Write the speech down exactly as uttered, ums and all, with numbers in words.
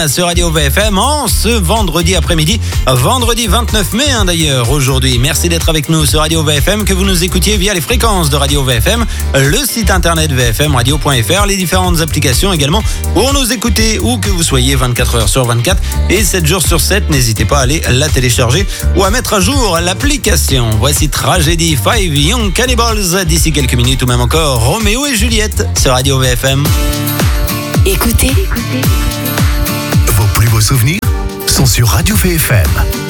Sur Radio V F M en ce vendredi après-midi, vendredi vingt-neuf mai hein, d'ailleurs aujourd'hui. Merci d'être avec nous sur Radio V F M, que vous nous écoutiez via les fréquences de Radio V F M, le site internet v f m radio point f r, les différentes applications également pour nous écouter où que vous soyez vingt-quatre heures sur vingt-quatre et sept jours sur sept. N'hésitez pas à aller la télécharger ou à mettre à jour l'application. Voici Tragedy Five Young Cannibals d'ici quelques minutes ou même encore Roméo et Juliette sur Radio V F M. Écoutez, Vos plus beaux souvenirs sont sur Radio V F M.